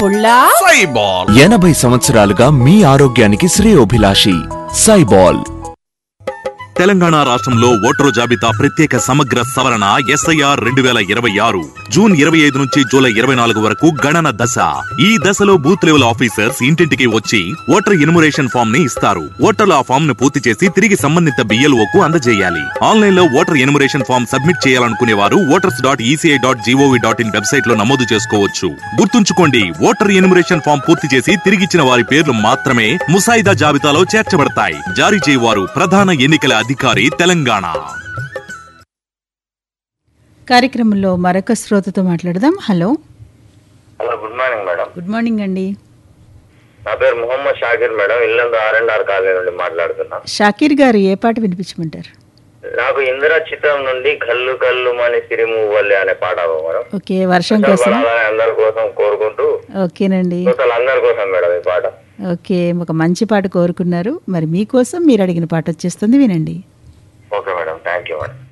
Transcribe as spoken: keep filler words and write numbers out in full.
పుల్లా సైబాల్. ఎనభై సంవత్సరాలుగా మీ ఆరోగ్యానికి శ్రేయోభిలాషి సైబాల్. తెలంగాణ రాష్ట్రంలో ఓటరు జాబితా ప్రత్యేక సమగ్ర సవరణ ఎస్ఐఆర్ రెండు వేల ఇరవై ఆరు జూన్ ఇరవై ఐదు నుంచి జూలై ఇరవై నాలుగు వరకు గణన దశ. ఈ దశలో బూత్ లెవెల్ ఆఫీసర్స్ ఇంటింటికి వచ్చి ఓటర్ ఎన్యుమరేషన్ ఫామ్ ని ఇస్తారు. ఓటర్లు ఆ ఫామ్ ను పూర్తి చేసి తిరిగి సంబంధిత బిఎల్ఓ కు అందజేయాలి. ఆన్లైన్ లో ఓటర్ ఎన్యుమరేషన్ ఫామ్ సబ్మిట్ చేయాలనుకునే వారు voters dot ECI dot GOV dot in website లో నమోదు చేసుకోవచ్చు. గుర్తుంచుకోండి, ఓటర్ ఎన్యుమరేషన్ ఫామ్ పూర్తి చేసి తిరిగిచ్చిన వారి పేర్లు మాత్రమే ముసాయిదా జాబితాలో చేర్చబడతాయి. జారీ చేయవారు ప్రధాన ఎన్నికల అధికారి తెలంగాణ. కార్యక్రమంలో మరొక శ్రోతతో మాట్లాడదాం. Hello hello, good morning madam. Good morning అండి. నా పేరు Mohammed Shakir madam. Yellandu are and are colony నుండి మాట్లాడుతున్నా. షాకీర్ గారు ఏ పాట వినిపించమంటారు? నాకు ఇందిరా చిత్రం నుండి కళ్ళు కళ్ళు మని సిరిమువ్వలే అనే పాట మేడం. ఓకే, వర్షం కోసం అందరి కోసం కోరుకుంటూ. ఓకేనండి, అందరి కోసం మేడం ఈ పాట. ఓకే, ఒక మంచి పాట కోరుకున్నారు. మరి మీకోసం మీరు అడిగిన పాట వచ్చేస్తుంది, వినండి. Okay madam, thank you madam.